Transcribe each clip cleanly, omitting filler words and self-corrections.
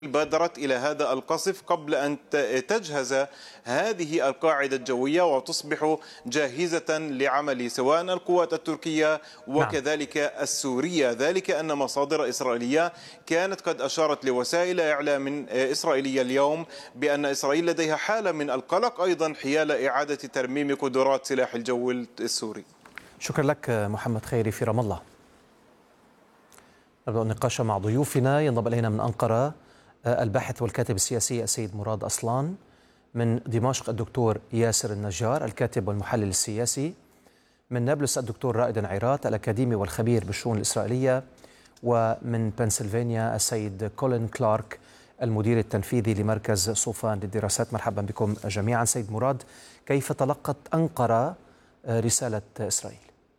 بادرت إلى هذا القصف قبل أن تجهز هذه القاعدة الجوية وتصبح جاهزة لعمل سواء القوات التركية وكذلك السورية. ذلك أن مصادر إسرائيلية كانت قد أشارت لوسائل إعلام إسرائيلية اليوم بأن إسرائيل لديها حالة من القلق أيضا حيال إعادة ترميم قدرات سلاح الجو السوري. شكرا لك محمد خيري في رام الله. نبدأ النقاش مع ضيوفنا. ينضم إلينا من أنقرة الباحث والكاتب السياسي السيد مراد أصلان، من دمشق الدكتور ياسر النجار الكاتب والمحلل السياسي، من نابلس الدكتور رائد عيرات الأكاديمي والخبير بالشؤون الإسرائيلية، ومن بنسلفانيا السيد كولين كلارك المدير التنفيذي لمركز صوفان للدراسات. مرحبا بكم جميعا. سيد مراد، كيف تلقت أنقرة رسالة إسرائيل؟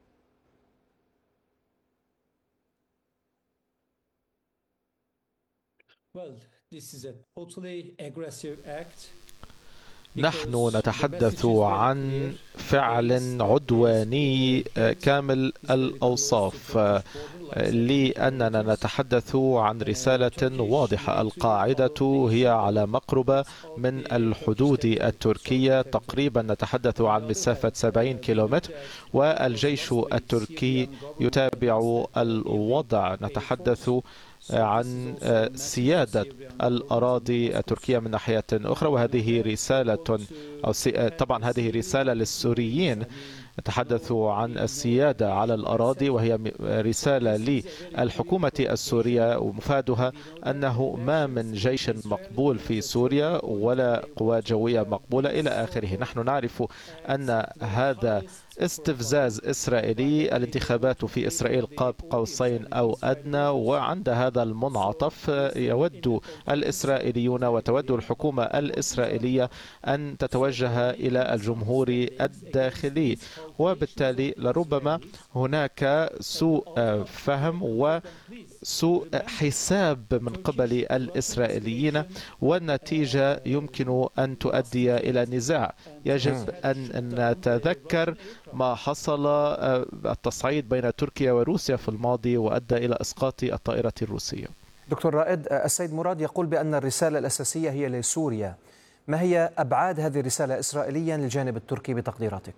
نحن نتحدث عن فعل عدواني كامل الأوصاف، لأننا نتحدث عن رسالة واضحة. القاعدة هي على مقربة من الحدود التركية، تقريبا نتحدث عن مسافة 70 كيلومتر، والجيش التركي يتابع الوضع. نتحدث عن سيادة الأراضي التركية من ناحية أخرى، وهذه رسالة طبعا هذه رسالة للسوريين. نتحدث عن السيادة على الأراضي، وهي رسالة للحكومة السورية، ومفادها أنه ما من جيش مقبول في سوريا ولا قوات جوية مقبولة إلى آخره. نحن نعرف أن هذا استفزاز إسرائيلي. الانتخابات في إسرائيل قاب قوسين أو أدنى، وعند هذا المنعطف يود الإسرائيليون وتود الحكومة الإسرائيلية أن تتوجه إلى الجمهور الداخلي، وبالتالي لربما هناك سوء فهم وسوء حساب من قبل الإسرائيليين، والنتيجة يمكن أن تؤدي إلى نزاع. يجب أن نتذكر ما حصل التصعيد بين تركيا وروسيا في الماضي وأدى إلى إسقاط الطائرة الروسية. دكتور رائد، السيد مراد يقول بأن الرسالة الأساسية هي لسوريا. ما هي أبعاد هذه الرسالة إسرائيليا للجانب التركي بتقديراتك؟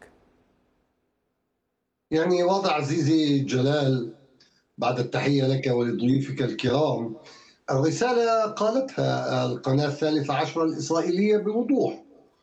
يعني واضح عزيزي جلال، بعد التحية لك ولضيوفك الكرام، الرسالة قالتها القناة 13 الإسرائيلية بوضوح،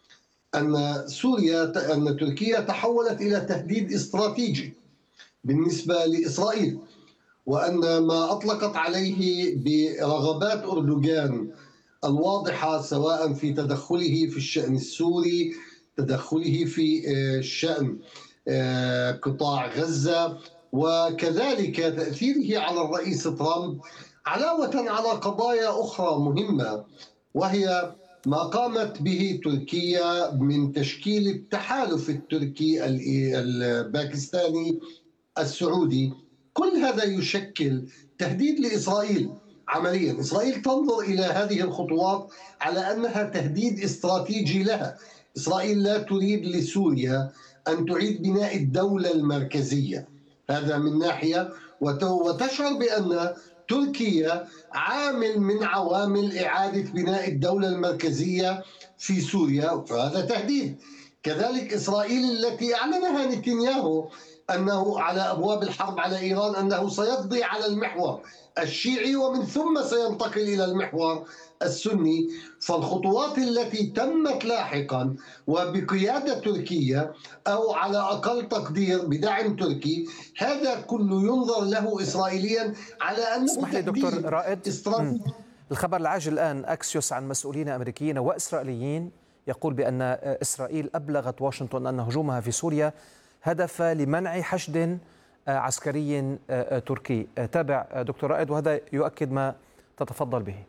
أن تركيا تحولت إلى تهديد استراتيجي بالنسبة لإسرائيل، وأن ما أطلقت عليه برغبات أردوغان الواضحة، سواء في تدخله في الشأن السوري، تدخله في شأن قطاع غزة، وكذلك تأثيره على الرئيس ترامب، علاوة على قضايا أخرى مهمة، وهي ما قامت به تركيا من تشكيل التحالف التركي الباكستاني السعودي. كل هذا يشكل تهديد لإسرائيل. عمليا إسرائيل تنظر إلى هذه الخطوات على أنها تهديد استراتيجي لها. إسرائيل لا تريد لسوريا أن تعيد بناء الدولة المركزية، هذا من ناحية، وتشعر بأن تركيا عامل من عوامل إعادة بناء الدولة المركزية في سوريا، فهذا تهديد. كذلك إسرائيل التي أعلنها نتنياهو أنه على أبواب الحرب على إيران، أنه سيقضي على المحور الشيعي ومن ثم سينتقل إلى المحور السني. فالخطوات التي تمت لاحقا وبقيادة تركيا، أو على أقل تقدير بدعم تركي، هذا كله ينظر له إسرائيليا على أنه اسمح لي دكتور رائد، استراتيجي. الخبر العاجل الآن، أكسيوس عن مسؤولين أمريكيين وإسرائيليين يقول بأن إسرائيل أبلغت واشنطن أن هجومها في سوريا هدف لمنع حشد عسكري تركي. تابع دكتور رائد، وهذا يؤكد ما تتفضل به.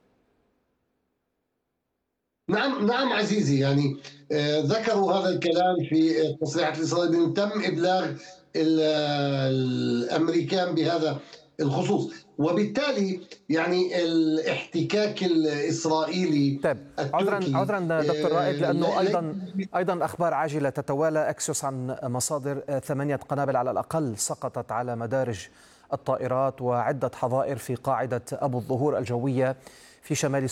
نعم عزيزي، يعني ذكروا هذا الكلام في تصريحات الإسرائيليين، تم إبلاغ الأمريكان بهذا الخصوص، وبالتالي يعني الاحتكاك الإسرائيلي التركي. عذرا دكتور رائد، لأنه أيضا أخبار عاجلة تتوالى. أكسيوس عن مصادر 8 قنابل على الأقل سقطت على مدارج الطائرات وعدة حظائر في قاعدة أبو الظهور الجوية في شمال